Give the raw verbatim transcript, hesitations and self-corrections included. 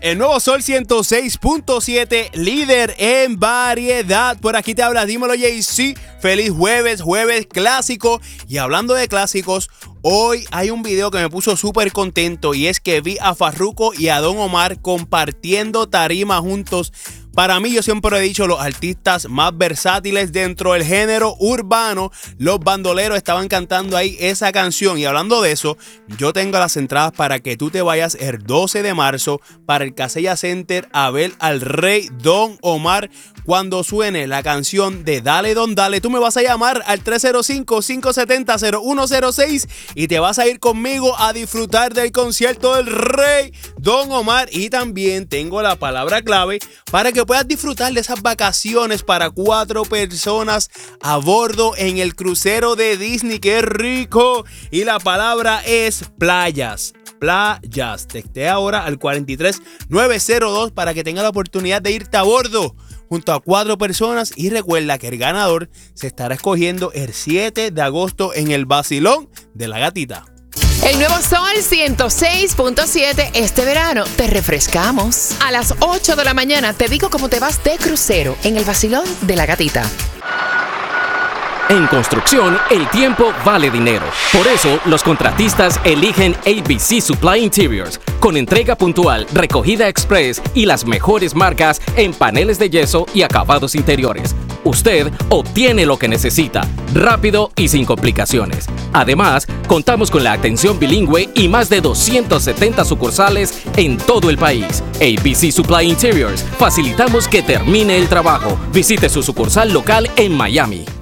El nuevo Sol ciento seis punto siete, líder en variedad. Por aquí te habla Dímelo Jay-Z. Feliz jueves, jueves clásico. Y hablando de clásicos, hoy hay un video que me puso súper contento. Y es que vi a Farruko y a Don Omar compartiendo tarima juntos. Para mí, yo siempre he dicho, los artistas más versátiles dentro del género urbano. Los bandoleros estaban cantando ahí esa canción. Y hablando de eso, yo tengo las entradas para que tú te vayas el doce de marzo para el Casella Center a ver al rey Don Omar. Cuando suene la canción de Dale Don Dale, tú me vas a llamar al tres cero cinco, cinco siete cero, cero uno cero seis y te vas a ir conmigo a disfrutar del concierto del rey Don Omar. Y también tengo la palabra clave para que puedas disfrutar de esas vacaciones para cuatro personas a bordo en el crucero de Disney. ¡Qué rico! Y la palabra es playas. Playas. Texté ahora al cuatro tres nueve cero dos para que tengas la oportunidad de irte a bordo junto a cuatro personas. Y recuerda que el ganador se estará escogiendo el siete de agosto en el Vacilón de la Gatita. El nuevo Sol ciento seis punto siete, este verano te refrescamos. A las ocho de la mañana te digo cómo te vas de crucero en el Vacilón de la Gatita. En construcción, el tiempo vale dinero. Por eso, los contratistas eligen A B C Supply Interiors, con entrega puntual, recogida express y las mejores marcas en paneles de yeso y acabados interiores. Usted obtiene lo que necesita, rápido y sin complicaciones. Además, contamos con la atención bilingüe y más de doscientas setenta sucursales en todo el país. A B C Supply Interiors, facilitamos que termine el trabajo. Visite su sucursal local en Miami.